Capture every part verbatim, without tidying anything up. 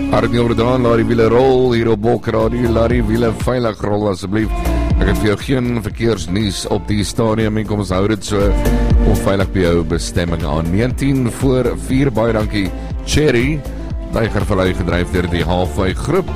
Arnie Jordaan, laat die wiele rol hier op Bok Radio, laat die wiele veilig rol asseblief. Ek het vir jou geen verkeersnuus op die stadium en kom ons hou dit so onveilig by jou bestemming aan. negentien voor vier, baie dankie Cherry, Tygervallei gedryf deur die Halfway groep.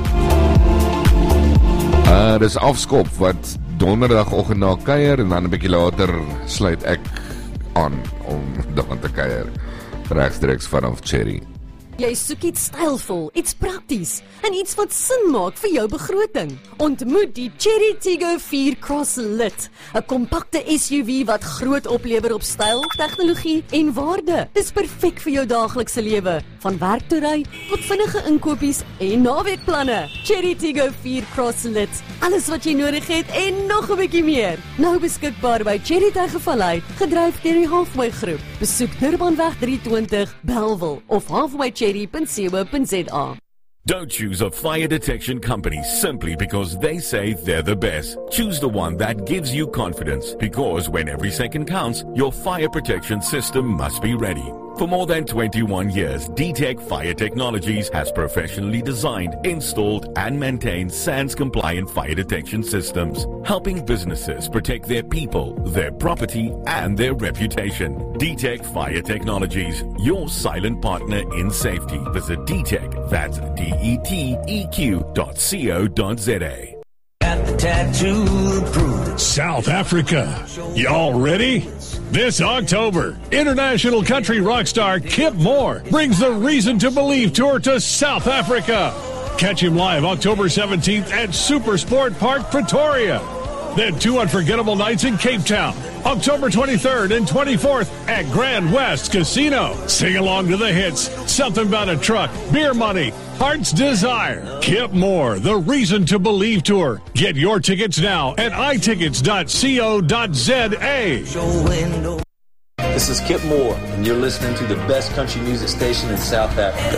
Uh, dis afskop wat donderdagoggend na kuier en dan 'n bietjie later sluit ek aan om dan te kuier regstreeks vanaf Cherry. Jy soek iets stylvol, iets prakties en iets wat sin maak vir jou begroting. Ontmoet die Cherry Tiggo vier Cross Lit, 'n kompakte S U V wat groot oplewer op styl, tegnologie en waarde. Dis perfek vir jou daaglikse lewe, van werk toe ry tot vinnige inkopies en naweekplanne. Cherry Tiggo vier Cross Lit, alles wat jy nodig het en nog 'n bietjie meer. Nou beskikbaar by Cherry Tygervallei, gedryf deur die Halfway groep. Besoek Durbanweg drie twintig, Bellville of halfway cherry dot co dot z a. Don't choose a fire detection company simply because they say they're the best. Choose the one that gives you confidence, because when every second counts, your fire protection system must be ready. For more than twenty-one years, D-Tech Fire Technologies has professionally designed, installed, and maintained SANS-compliant fire detection systems, helping businesses protect their people, their property, and their reputation. D-Tech Fire Technologies, your silent partner in safety. Visit D-Tech, that's D E T E Q dot co dot z a. Got the tattoo to prove it. South Africa. Y'all ready? This October, international country rock star Kip Moore brings the Reason to Believe tour to South Africa. Catch him live October seventeenth at Super Sport Park, Pretoria. Then two unforgettable nights in Cape Town, October twenty-third and twenty-fourth at Grand West Casino. Sing along to the hits, Something About a Truck, Beer Money, Heart's Desire. Kip Moore, the Reason to Believe tour. Get your tickets now at i tickets dot co dot z a. This is Kip Moore, and you're listening to the best country music station in South Africa.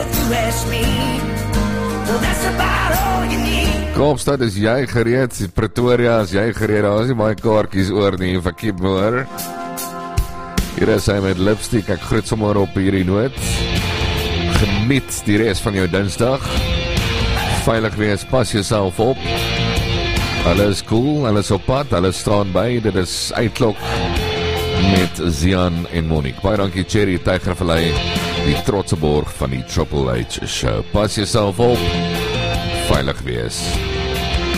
Kaapstad, is jy gereed? Pretoria, is jy gereed? Daar is nie baie kaartjies oor nie vir Kip Moore. Hier is hy met Lipstick, ek groet sommer op hierdie noot. Geniet die res van jou Dinsdag. Veilig wees, pas jouself op. Hulle is cool, hulle is op pad, hulle staan by, dit is Uitklok met Zian en Monique. Baie dankie Cherry Tygervallei, die trotse borg van die Triple H show. Pas jouself op, veilig wees.